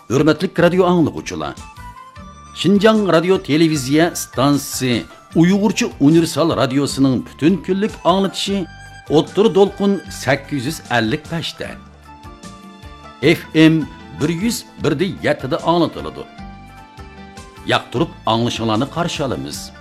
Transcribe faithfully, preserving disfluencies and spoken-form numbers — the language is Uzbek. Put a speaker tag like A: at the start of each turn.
A: Hürmetlik radyo anlıqçılar. Şinjan Radyo Televiziya Stansiyasi Uyg'urcha Universal Radyosuning butun kunlik anlatışı O'ttir Dolqin sakkiz yuz ellik besh da. F M bir yuz bir da yetti da anlatıladi. Yaqtirib anglashinglarni qarshi olamiz.